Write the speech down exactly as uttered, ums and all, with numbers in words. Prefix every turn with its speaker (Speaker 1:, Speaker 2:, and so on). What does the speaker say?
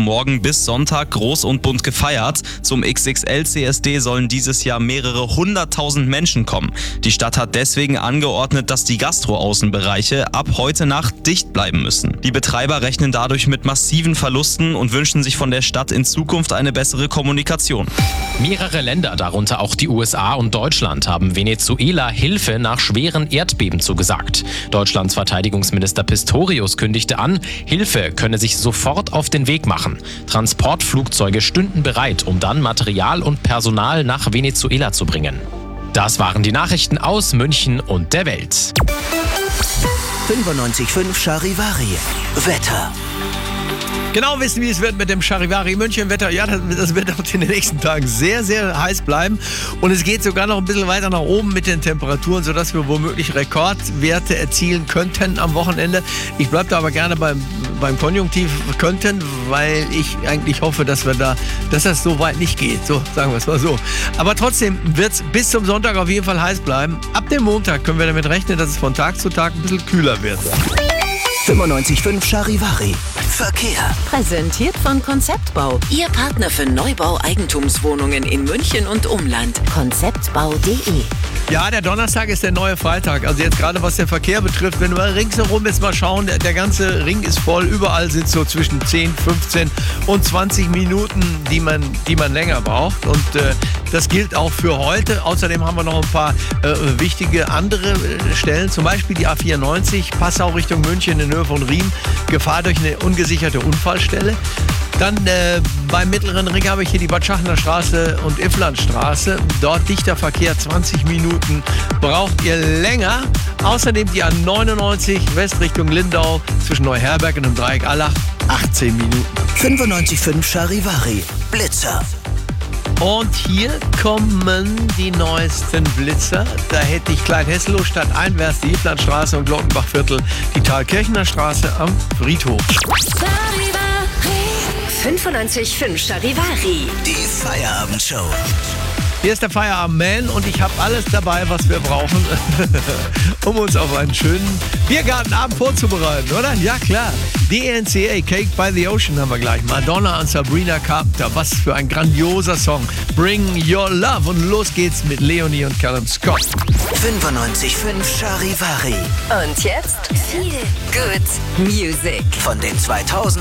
Speaker 1: morgen bis Sonntag groß und bunt gefeiert. Zum X X L C S D sollen dieses Jahr mehrere hunderttausend Menschen kommen. Die Stadt hat deswegen angeordnet, dass die Gastro-Außenbereiche ab heute Nacht dicht bleiben müssen. Die Betreiber rechnen dadurch mit massiven Verlusten und wünschen sich von der Stadt in Zukunft eine bessere Kommunikation.
Speaker 2: Mehrere Länder, darunter auch die U S A und Deutschland, haben Venezuela Hilfe nach schweren Erdbeben zugesagt. Deutschlands Verteidigungsminister Pistorius kündigte an, Hilfe könne sich sofort auf den Weg machen. Transportflugzeuge stünden bereit, um dann Material und Personal nach Venezuela zu bringen. Das waren die Nachrichten aus München und der Welt.
Speaker 3: fünfundneunzig Komma fünf Charivari. Wetter.
Speaker 4: Genau wissen, wie es wird mit dem Charivari München Wetter. Ja, das, das wird auch in den nächsten Tagen sehr, sehr heiß bleiben. Und es geht sogar noch ein bisschen weiter nach oben mit den Temperaturen, sodass wir womöglich Rekordwerte erzielen könnten am Wochenende. Ich bleibe da aber gerne beim, beim Konjunktiv könnten, weil ich eigentlich hoffe, dass wir da, dass das so weit nicht geht. So, sagen wir es mal so. Aber trotzdem wird es bis zum Sonntag auf jeden Fall heiß bleiben. Ab dem Montag können wir damit rechnen, dass es von Tag zu Tag ein bisschen kühler wird.
Speaker 3: fünfundneunzig Komma fünf Charivari. Verkehr.
Speaker 5: Präsentiert von Konzeptbau. Ihr Partner für Neubau Eigentumswohnungen in München und Umland. konzeptbau punkt de.
Speaker 4: Ja, der Donnerstag ist der neue Freitag. Also jetzt gerade was den Verkehr betrifft, wenn wir ringsherum jetzt mal schauen, der, der ganze Ring ist voll. Überall sind so zwischen zehn, fünfzehn und zwanzig Minuten, die man, die man länger braucht. Und äh, das gilt auch für heute. Außerdem haben wir noch ein paar äh, wichtige andere äh, Stellen. Zum Beispiel die A vierundneunzig, Passau Richtung München in Höhe von Riem. Gefahr durch eine ungesicherte Unfallstelle. Dann äh, beim Mittleren Ring habe ich hier die Bad Schachner Straße und Ifflandstraße. Dort dichter Verkehr, zwanzig Minuten braucht ihr länger. Außerdem die A neunundneunzig West Richtung Lindau zwischen Neuherberg und dem Dreieck Allach, achtzehn Minuten.
Speaker 3: fünfundneunzig Komma fünf Charivari. Blitzer.
Speaker 4: Und hier kommen die neuesten Blitzer. Da hätte ich Klein-Hesselow stadteinwärts die Ifflandstraße und Glockenbachviertel, die Thalkirchner Straße am Friedhof.
Speaker 6: fünfundneunzig Komma fünf Charivari.
Speaker 3: Die Feierabendshow.
Speaker 4: Hier ist der Feierabend-Man und ich habe alles dabei, was wir brauchen, um uns auf einen schönen Biergartenabend vorzubereiten, oder? Ja, klar. D N C A, Cake by the Ocean haben wir gleich. Madonna und Sabrina Carpenter. Was für ein grandioser Song. Bring Your Love. Und los geht's mit Leonie und Callum Scott.
Speaker 3: fünfundneunzig Komma fünf Charivari.
Speaker 6: Und jetzt viel Good Music.
Speaker 3: Von den zweitausender